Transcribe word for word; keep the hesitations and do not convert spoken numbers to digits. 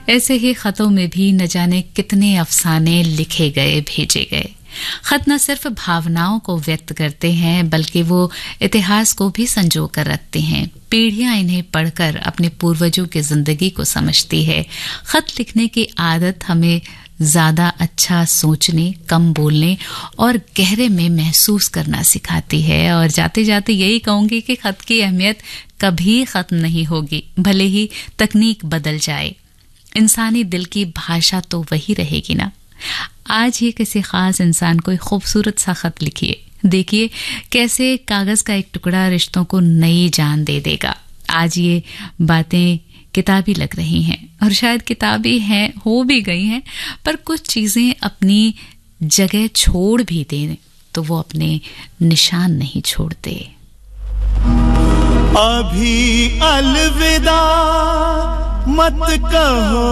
ऐसे ही खतों में भी न जाने कितने अफसाने लिखे गए, भेजे गए। खत न सिर्फ भावनाओं को व्यक्त करते हैं बल्कि वो इतिहास को भी संजो कर रखते हैं। पीढ़ियां इन्हें पढ़कर अपने पूर्वजों की जिंदगी को समझती है। खत लिखने की आदत हमें ज्यादा अच्छा सोचने, कम बोलने और गहरे में महसूस करना सिखाती है। और जाते जाते यही कहूंगी कि खत की अहमियत कभी खत्म नहीं होगी, भले ही तकनीक बदल जाए। इंसानी दिल की भाषा तो वही रहेगी ना। आज ही किसी खास इंसान को खूबसूरत सा खत लिखिए, देखिए कैसे कागज का एक टुकड़ा रिश्तों को नई जान दे देगा। आज ये बातें किताबी लग रही हैं और शायद किताबी हैं, हो भी गई हैं, पर कुछ चीजें अपनी जगह छोड़ भी दें तो वो अपने निशान नहीं छोड़ते। अभी अलविदा मत कहो।